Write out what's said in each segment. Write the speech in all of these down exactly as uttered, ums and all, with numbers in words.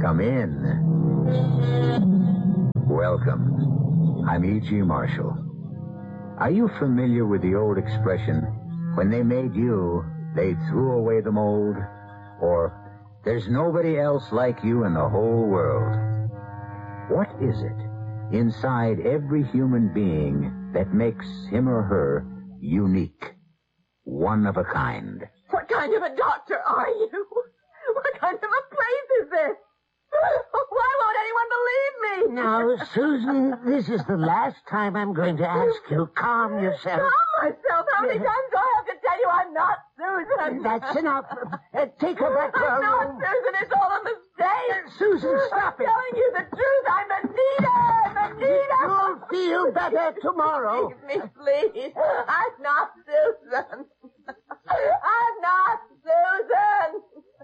Come in. Welcome. I'm E G. Marshall. Are you familiar with the old expression, when they made you, they threw away the mold? Or, there's nobody else like you in the whole world? What is it inside every human being that makes him or her unique? One of a kind. What kind of a doctor are you? What kind of a place is this? Why won't anyone believe me? Now, Susan, this is the last time I'm going to ask you. Calm yourself. Calm myself? How many times do I have to tell you I'm not Susan? That's enough. Uh, take her back to her I'm not room. Susan. It's all a mistake. Uh, Susan, stop I'm it. telling you the truth. I'm Anita. I'm Anita. You'll feel better tomorrow. Leave me, please. I'm not Susan. I'm not Susan.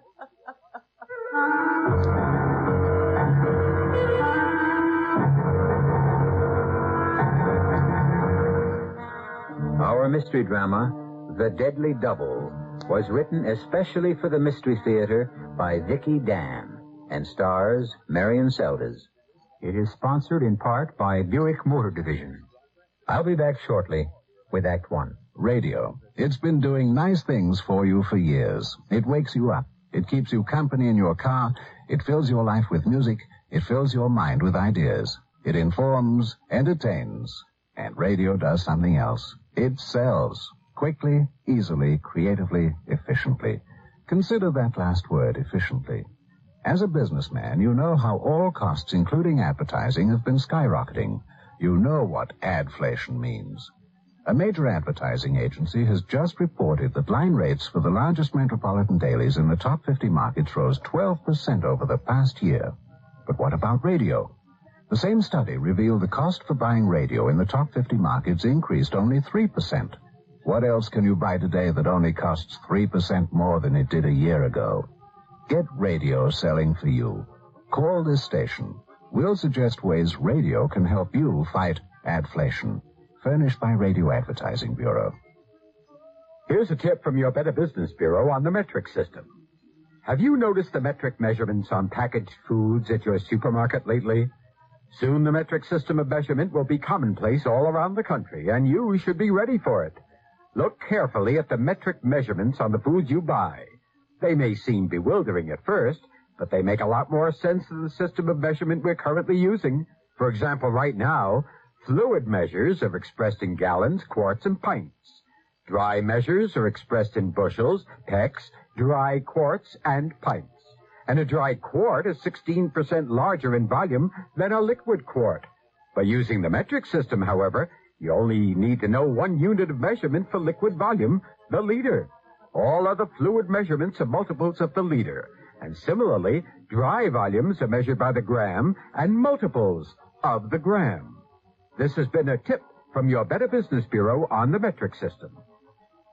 Our mystery drama, The Deadly Double, was written especially for the Mystery Theater by Vicki Dan and stars Marion Seldes. It is sponsored in part by Buick Motor Division. I'll be back shortly with Act One. Radio. It's been doing nice things for you for years. It wakes you up. It keeps you company in your car. It fills your life with music. It fills your mind with ideas. It informs, entertains. And radio does something else. It sells. Quickly, easily, creatively, efficiently. Consider that last word, efficiently. As a businessman, you know how all costs, including advertising, have been skyrocketing. You know what adflation means. A major advertising agency has just reported that line rates for the largest metropolitan dailies in the top fifty markets rose twelve percent over the past year. But what about radio? The same study revealed the cost for buying radio in the top fifty markets increased only three percent. What else can you buy today that only costs three percent more than it did a year ago? Get radio selling for you. Call this station. We'll suggest ways radio can help you fight adflation. Furnished by Radio Advertising Bureau. Here's a tip from your Better Business Bureau on the metric system. Have you noticed the metric measurements on packaged foods at your supermarket lately? Soon the metric system of measurement will be commonplace all around the country, and you should be ready for it. Look carefully at the metric measurements on the foods you buy. They may seem bewildering at first, but they make a lot more sense than the system of measurement we're currently using. For example, right now, fluid measures are expressed in gallons, quarts, and pints. Dry measures are expressed in bushels, pecks, dry quarts, and pints. And a dry quart is sixteen percent larger in volume than a liquid quart. By using the metric system, however, you only need to know one unit of measurement for liquid volume, the liter. All other fluid measurements are multiples of the liter. And similarly, dry volumes are measured by the gram and multiples of the gram. This has been a tip from your Better Business Bureau on the metric system.